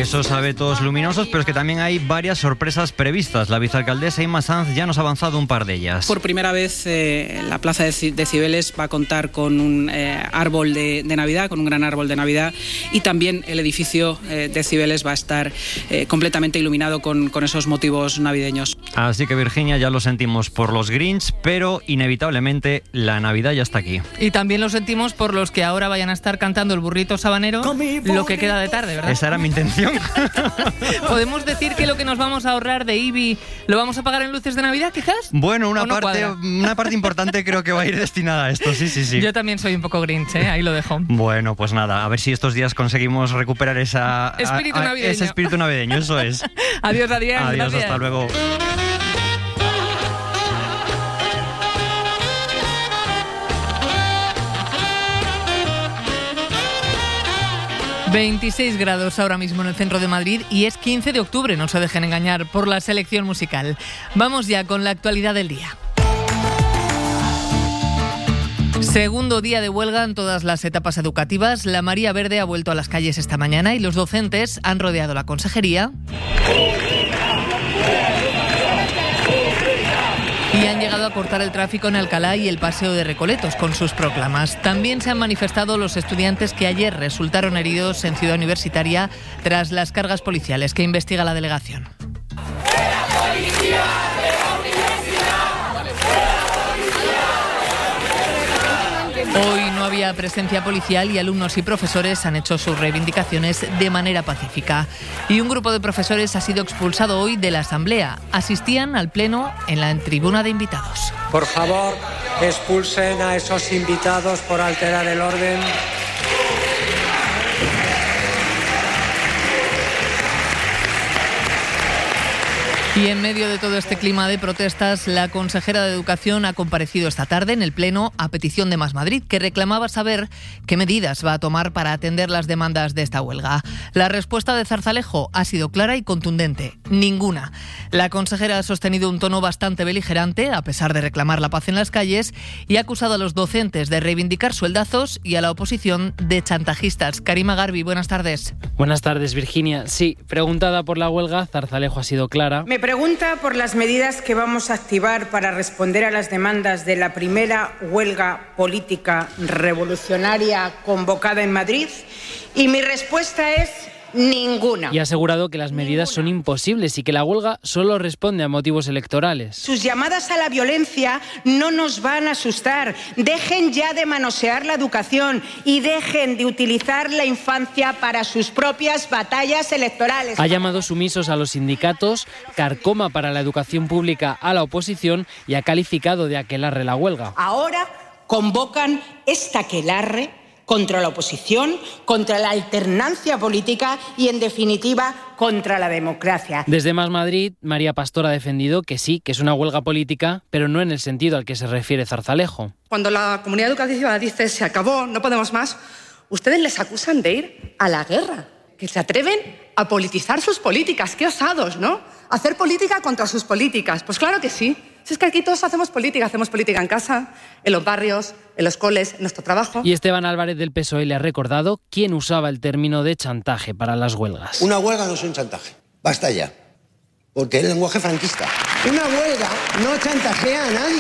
esos abetos luminosos, pero es que también hay varias sorpresas previstas. La vicealcaldesa Inma Sanz ya nos ha avanzado un par de ellas. Por primera vez la plaza de Cibeles va a contar con un árbol de Navidad, con un gran árbol de Navidad, y también el edificio de Cibeles va a estar completamente iluminado con esos motivos navideños. Así que, Virginia, ya lo sentimos por los Grinch, pero inevitablemente la Navidad ya está aquí. Y también lo sentimos por los que ahora vayan a estar cantando el burrito sabanero lo que queda de tarde, ¿verdad? Esa era mi intención. ¿Podemos decir que lo que nos vamos a ahorrar de IBI lo vamos a pagar en luces de Navidad, quizás? Bueno, una parte importante creo que va a ir destinada a esto, sí. Yo también soy un poco Grinch, ahí lo dejo. Bueno, pues nada, a ver si estos días conseguimos recuperar ese espíritu navideño, eso es. Adiós, Adrián. Adiós, gracias. hasta luego. ...26 grados ahora mismo en el centro de Madrid y es 15 de octubre, no se dejen engañar por la selección musical. Vamos ya con la actualidad del día. Segundo día de huelga en todas las etapas educativas. La María Verde ha vuelto a las calles esta mañana y los docentes han rodeado la consejería y han llegado a cortar el tráfico en Alcalá y el Paseo de Recoletos con sus proclamas. También se han manifestado los estudiantes que ayer resultaron heridos en Ciudad Universitaria tras las cargas policiales que investiga la delegación. Hoy no había presencia policial y alumnos y profesores han hecho sus reivindicaciones de manera pacífica. Y un grupo de profesores ha sido expulsado hoy de la asamblea. Asistían al pleno en la tribuna de invitados. Por favor, expulsen a esos invitados por alterar el orden. Y en medio de todo este clima de protestas, la consejera de Educación ha comparecido esta tarde en el Pleno a petición de Más Madrid, que reclamaba saber qué medidas va a tomar para atender las demandas de esta huelga. La respuesta de Zarzalejo ha sido clara y contundente: ninguna. La consejera ha sostenido un tono bastante beligerante, a pesar de reclamar la paz en las calles, y ha acusado a los docentes de reivindicar sueldazos y a la oposición de chantajistas. Karima Garbi, buenas tardes. Buenas tardes, Virginia. Sí, preguntada por la huelga, Zarzalejo ha sido clara. Me pregunta por las medidas que vamos a activar para responder a las demandas de la primera huelga política revolucionaria convocada en Madrid, y mi respuesta es ninguna. Y ha asegurado que las medidas son imposibles y que la huelga solo responde a motivos electorales. Sus llamadas a la violencia no nos van a asustar. Dejen ya de manosear la educación y dejen de utilizar la infancia para sus propias batallas electorales. Ha llamado sumisos a los sindicatos, carcoma para la educación pública a la oposición y ha calificado de aquelarre la huelga. Ahora convocan esta aquelarre contra la oposición, contra la alternancia política y, en definitiva, contra la democracia. Desde Más Madrid, María Pastor ha defendido que sí, que es una huelga política, pero no en el sentido al que se refiere Zarzalejo. Cuando la comunidad educativa dice se acabó, no podemos más, ustedes les acusan de ir a la guerra, que se atreven a politizar sus políticas. ¡Qué osados!, ¿no? Hacer política contra sus políticas. Pues claro que sí. Si es que aquí todos hacemos política en casa, en los barrios, en los coles, en nuestro trabajo. Y Esteban Álvarez del PSOE le ha recordado quién usaba el término de chantaje para las huelgas. Una huelga no es un chantaje. Basta ya. Porque es el lenguaje franquista. Una huelga no chantajea a nadie.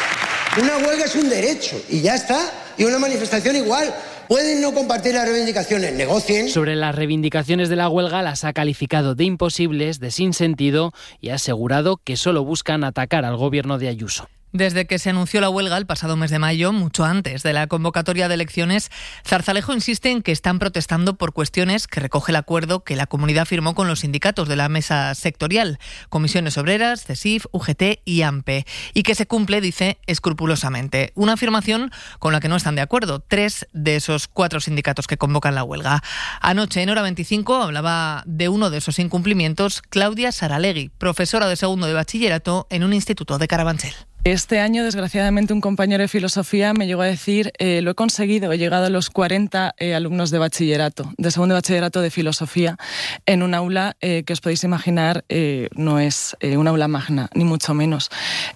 Una huelga es un derecho y ya está. Y una manifestación igual. Pueden no compartir las reivindicaciones, negocien. Sobre las reivindicaciones de la huelga las ha calificado de imposibles, de sinsentido y ha asegurado que solo buscan atacar al gobierno de Ayuso. Desde que se anunció la huelga el pasado mes de mayo, mucho antes de la convocatoria de elecciones, Zarzalejo insiste en que están protestando por cuestiones que recoge el acuerdo que la comunidad firmó con los sindicatos de la mesa sectorial, Comisiones Obreras, CESIF, UGT y AMPE, y que se cumple, dice, escrupulosamente. Una afirmación con la que no están de acuerdo 3 de esos 4 sindicatos que convocan la huelga. Anoche, en Hora 25, hablaba de uno de esos incumplimientos Claudia Saralegui, profesora de segundo de bachillerato en un instituto de Carabanchel. Este año, desgraciadamente, un compañero de filosofía me llegó a decir lo he conseguido, he llegado a los 40 alumnos de bachillerato, de segundo de bachillerato de filosofía, en un aula que os podéis imaginar no es un aula magna, ni mucho menos.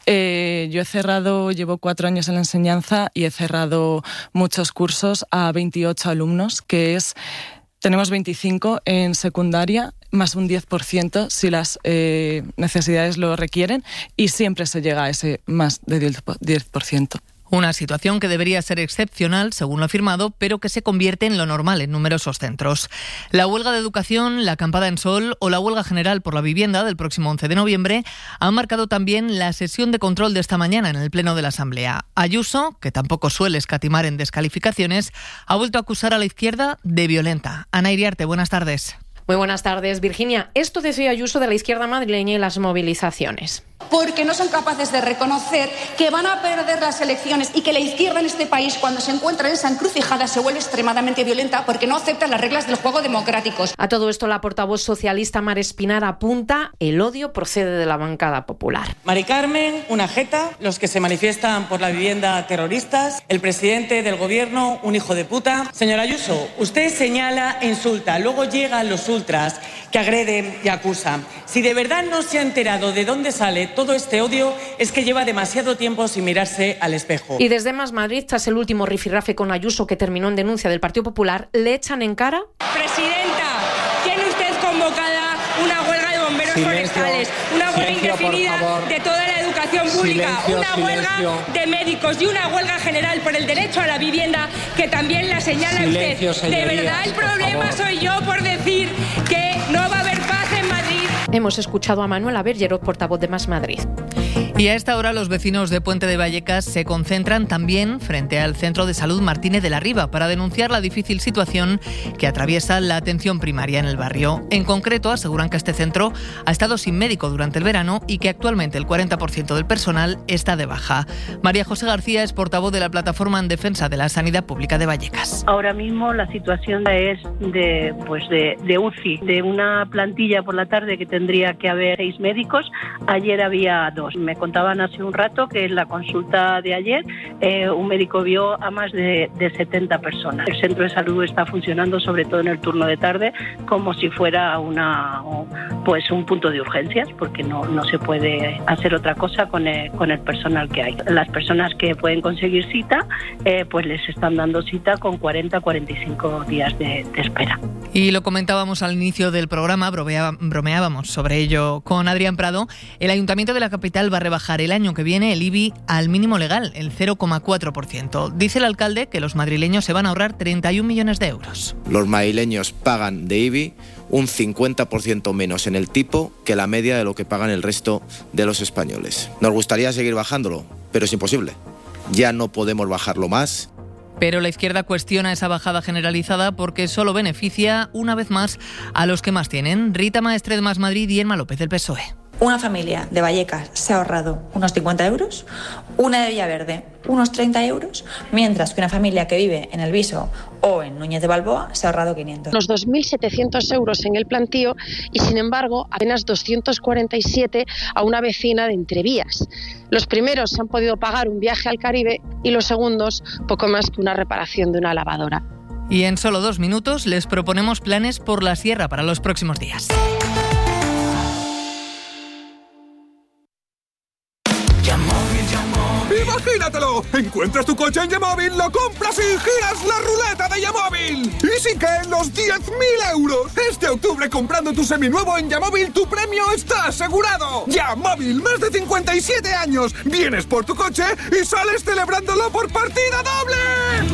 Llevo 4 años en la enseñanza y he cerrado muchos cursos a 28 alumnos, que es Tenemos 25 en secundaria, más un 10% si las necesidades lo requieren, y siempre se llega a ese más de 10%. Una situación que debería ser excepcional, según lo afirmado, pero que se convierte en lo normal en numerosos centros. La huelga de educación, la acampada en Sol o la huelga general por la vivienda del próximo 11 de noviembre han marcado también la sesión de control de esta mañana en el Pleno de la Asamblea. Ayuso, que tampoco suele escatimar en descalificaciones, ha vuelto a acusar a la izquierda de violenta. Ana Iriarte, buenas tardes. Muy buenas tardes, Virginia. Esto decía Ayuso de la izquierda madrileña y las movilizaciones. Porque no son capaces de reconocer que van a perder las elecciones y que la izquierda en este país, cuando se encuentra en esa encrucijada, se vuelve extremadamente violenta porque no acepta las reglas del juego democráticos. A todo esto, la portavoz socialista Mar Espinar apunta: el odio procede de la bancada popular. Mari Carmen, una jeta, los que se manifiestan por la vivienda terroristas, el presidente del gobierno, un hijo de puta. Señora Ayuso, usted señala e insulta, luego llegan los ultras que agreden y acusan. Si de verdad no se ha enterado de dónde sale todo este odio, es que lleva demasiado tiempo sin mirarse al espejo. Y desde Más Madrid, tras el último rifirrafe con Ayuso que terminó en denuncia del Partido Popular, le echan en cara: Presidenta, ¿tiene usted convocada una huelga de bomberos forestales? Una huelga indefinida de toda la educación pública, una huelga de médicos y una huelga general por el derecho a la vivienda que también la señala usted. De verdad el problema soy yo por decir que no va a haber paz en Madrid. Hemos escuchado a Manuela Bergerot, portavoz de Más Madrid. Y a esta hora los vecinos de Puente de Vallecas se concentran también frente al Centro de Salud Martínez de la Riva para denunciar la difícil situación que atraviesa la atención primaria en el barrio. En concreto, aseguran que este centro ha estado sin médico durante el verano y que actualmente el 40% del personal está de baja. María José García es portavoz de la Plataforma en Defensa de la Sanidad Pública de Vallecas. Ahora mismo la situación es de UCI, de una plantilla por la tarde que tendría que haber 6 médicos, ayer había 2. Me contaban hace un rato que en la consulta de ayer un médico vio a más de 70 personas. El centro de salud está funcionando, sobre todo en el turno de tarde, como si fuera un punto de urgencias, porque no se puede hacer otra cosa con el personal que hay. Las personas que pueden conseguir cita, pues les están dando cita con 40-45 días de espera. Y lo comentábamos al inicio del programa, bromeábamos sobre ello con Adrián Prado. El Ayuntamiento de la capital va a rebajar el año que viene el IBI al mínimo legal, el 0,4%. Dice el alcalde que los madrileños se van a ahorrar 31 millones de euros. Los madrileños pagan de IBI un 50% menos en el tipo que la media de lo que pagan el resto de los españoles. Nos gustaría seguir bajándolo, pero es imposible. Ya no podemos bajarlo más. Pero la izquierda cuestiona esa bajada generalizada porque solo beneficia, una vez más, a los que más tienen. Rita Maestre de Más Madrid y Emma López del PSOE. Una familia de Vallecas se ha ahorrado unos 50 euros, una de Villaverde unos 30 euros, mientras que una familia que vive en El Viso o en Núñez de Balboa se ha ahorrado 500. Unos 2.700 euros en el plantío y, sin embargo, apenas 247 a una vecina de Entrevías. Los primeros se han podido pagar un viaje al Caribe y los segundos poco más que una reparación de una lavadora. Y en solo 2 minutos les proponemos planes por la sierra para los próximos días. ¡Imagínatelo! Encuentras tu coche en Yamóvil, lo compras y giras la ruleta de Yamóvil. ¡Y sí que en los 10.000 euros! Este octubre, comprando tu seminuevo en Yamóvil, tu premio está asegurado. Yamóvil, más de 57 años. Vienes por tu coche y sales celebrándolo por partida doble.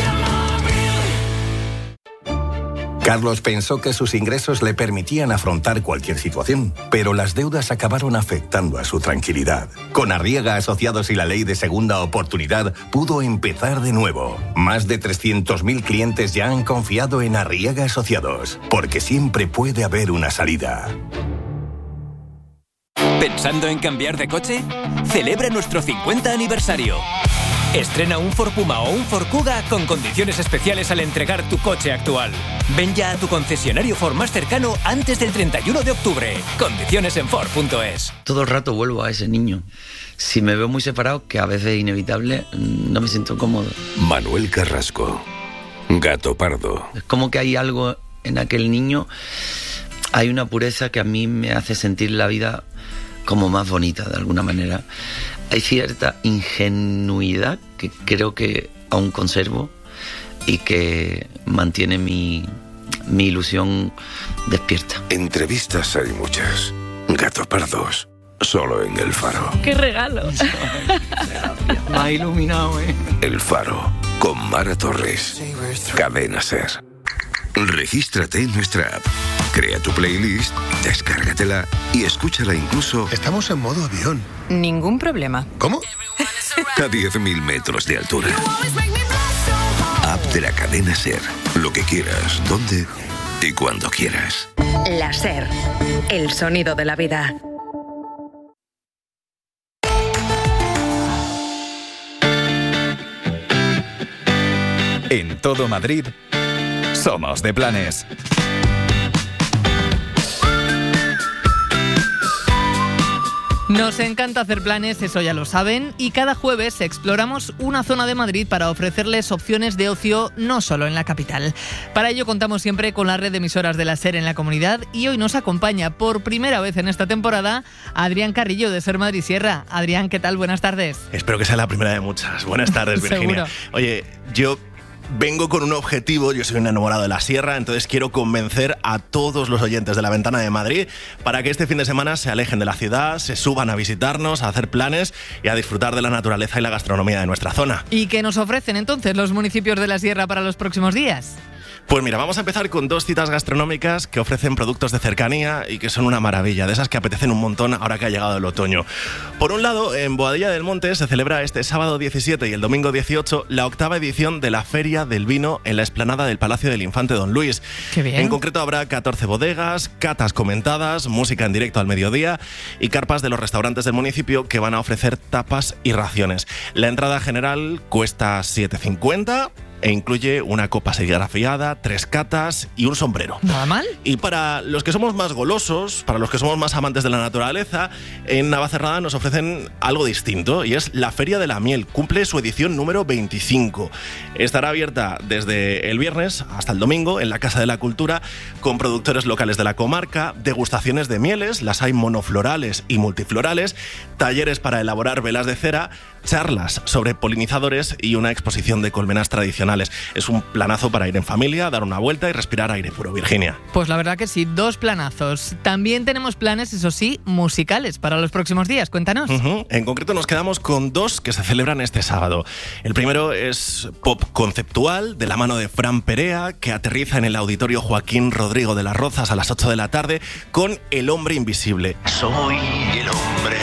Carlos pensó que sus ingresos le permitían afrontar cualquier situación, pero las deudas acabaron afectando a su tranquilidad. Con Arriaga Asociados y la ley de segunda oportunidad, pudo empezar de nuevo. Más de 300.000 clientes ya han confiado en Arriaga Asociados, porque siempre puede haber una salida. ¿Pensando en cambiar de coche? Celebra nuestro 50 aniversario. Estrena un Ford Puma o un Ford Kuga con condiciones especiales al entregar tu coche actual. Ven ya a tu concesionario Ford más cercano antes del 31 de octubre. Condiciones en Ford.es. Todo el rato vuelvo a ese niño. Si me veo muy separado, que a veces es inevitable, no me siento cómodo. Manuel Carrasco, Gato Pardo. Es como que hay algo en aquel niño, hay una pureza que a mí me hace sentir la vida como más bonita de alguna manera. Hay cierta ingenuidad que creo que aún conservo y que mantiene mi mi ilusión despierta. Entrevistas hay muchas. Gatopardos, solo en El Faro. ¡Qué regalo! Me ha iluminado, ¿eh? El Faro, con Mara Torres. Cadena SER. Regístrate en nuestra app. Crea tu playlist, descárgatela y escúchala incluso... Estamos en modo avión. Ningún problema. ¿Cómo? A 10.000 metros de altura. App de la cadena SER. Lo que quieras, donde y cuando quieras. La SER, el sonido de la vida. En todo Madrid, somos de planes. Nos encanta hacer planes, eso ya lo saben, y cada jueves exploramos una zona de Madrid para ofrecerles opciones de ocio no solo en la capital. Para ello contamos siempre con la red de emisoras de la SER en la comunidad y hoy nos acompaña por primera vez en esta temporada Adrián Carrillo de SER Madrid Sierra. Adrián, ¿qué tal? Buenas tardes. Espero que sea la primera de muchas. Buenas tardes, Virginia. Oye, yo vengo con un objetivo, yo soy un enamorado de la sierra, entonces quiero convencer a todos los oyentes de La Ventana de Madrid para que este fin de semana se alejen de la ciudad, se suban a visitarnos, a hacer planes y a disfrutar de la naturaleza y la gastronomía de nuestra zona. ¿Y qué nos ofrecen entonces los municipios de la sierra para los próximos días? Pues mira, vamos a empezar con 2 citas gastronómicas que ofrecen productos de cercanía y que son una maravilla, de esas que apetecen un montón ahora que ha llegado el otoño. Por un lado, en Boadilla del Monte se celebra este sábado 17 y el domingo 18 la 8ª edición de la Feria del Vino en la explanada del Palacio del Infante Don Luis. ¡Qué bien! En concreto habrá 14 bodegas, catas comentadas, música en directo al mediodía y carpas de los restaurantes del municipio que van a ofrecer tapas y raciones. La entrada general cuesta 7,50 e incluye una copa serigrafiada, 3 catas y un sombrero. ¿Nada mal? Y para los que somos más golosos, para los que somos más amantes de la naturaleza, en Navacerrada nos ofrecen algo distinto y es la Feria de la Miel. Cumple su edición número 25. Estará abierta desde el viernes hasta el domingo en la Casa de la Cultura con productores locales de la comarca, degustaciones de mieles, las hay monoflorales y multiflorales, talleres para elaborar velas de cera, charlas sobre polinizadores y una exposición de colmenas tradicionales. Es un planazo para ir en familia, dar una vuelta y respirar aire puro, Virginia. Pues la verdad que sí, 2 planazos. También tenemos planes, eso sí, musicales para los próximos días. Cuéntanos. En concreto nos quedamos con 2 que se celebran este sábado. El primero es pop conceptual, de la mano de Fran Perea, que aterriza en el Auditorio Joaquín Rodrigo de las Rozas a las 8 de la tarde con El Hombre Invisible. Soy el hombre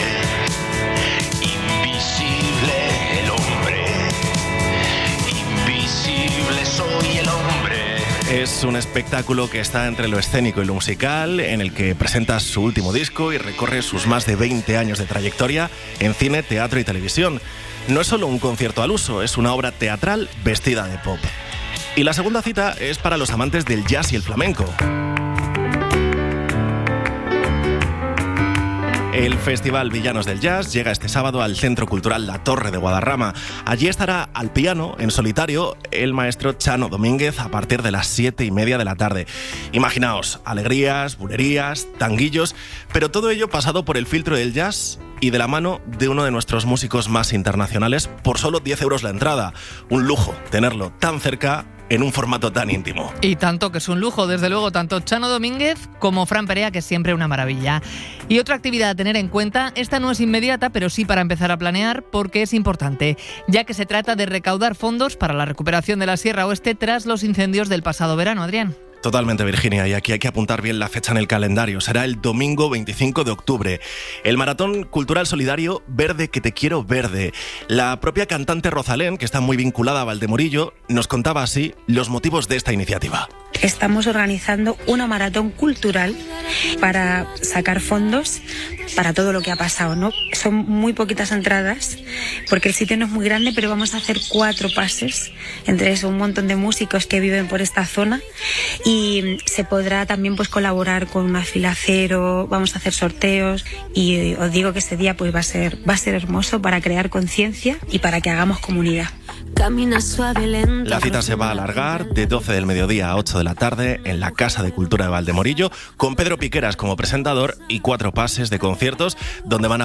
Es un espectáculo que está entre lo escénico y lo musical, en el que presenta su último disco y recorre sus más de 20 años de trayectoria en cine, teatro y televisión. No es solo un concierto al uso, es una obra teatral vestida de pop. Y la segunda cita es para los amantes del jazz y el flamenco. El Festival Villanos del Jazz llega este sábado al Centro Cultural La Torre de Guadarrama. Allí estará al piano, en solitario, el maestro Chano Domínguez a partir de las 7:30 de la tarde. Imaginaos, alegrías, bulerías, tanguillos, pero todo ello pasado por el filtro del jazz y de la mano de uno de nuestros músicos más internacionales por solo 10 euros la entrada. Un lujo tenerlo tan cerca en un formato tan íntimo. Y tanto que es un lujo, desde luego, tanto Chano Domínguez como Fran Perea, que es siempre una maravilla. Y otra actividad a tener en cuenta, esta no es inmediata, pero sí para empezar a planear, porque es importante, ya que se trata de recaudar fondos para la recuperación de la Sierra Oeste tras los incendios del pasado verano, Adrián. Totalmente, Virginia, y aquí hay que apuntar bien la fecha en el calendario. Será el domingo 25 de octubre. El Maratón Cultural Solidario Verde que te quiero verde. La propia cantante Rosalén, que está muy vinculada a Valdemorillo, nos contaba así los motivos de esta iniciativa. Estamos organizando una maratón cultural para sacar fondos para todo lo que ha pasado, ¿no? Son muy poquitas entradas porque el sitio no es muy grande, pero vamos a hacer 4 pases, entre eso un montón de músicos que viven por esta zona, y se podrá también pues colaborar con una fila cero, vamos a hacer sorteos y os digo que ese día pues va a ser hermoso para crear conciencia y para que hagamos comunidad. Camina suave, lento. La cita se va a alargar de 12 del mediodía a 8 de la tarde en la Casa de Cultura de Valdemorillo, con Pedro Piqueras como presentador y 4 pases de conciertos donde van a participar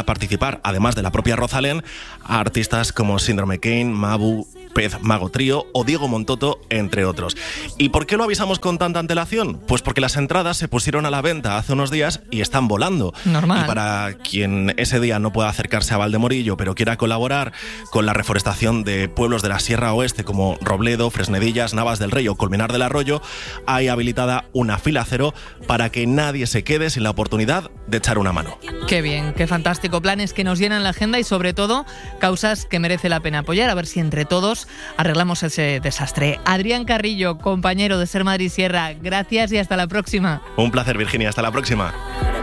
participar, además de la propia Rosalén, a artistas como Síndrome Kane, Mabu, Pez Mago Trío o Diego Montoto, entre otros. ¿Y por qué lo avisamos con tanta antelación? Pues porque las entradas se pusieron a la venta hace unos días y están volando. Normal. Y para quien ese día no pueda acercarse a Valdemorillo, pero quiera colaborar con la reforestación de pueblos de la Sierra Oeste como Robledo, Fresnedillas, Navas del Rey o Colmenar del Arroyo, hay habilitada una fila cero para que nadie se quede sin la oportunidad de echar una mano. Qué bien, qué fantástico. Planes que nos llenan la agenda y sobre todo causas que merece la pena apoyar. A ver si entre todos arreglamos ese desastre. Adrián Carrillo, compañero de Ser Madrid Sierra, gracias y hasta la próxima. Un placer, Virginia, hasta la próxima.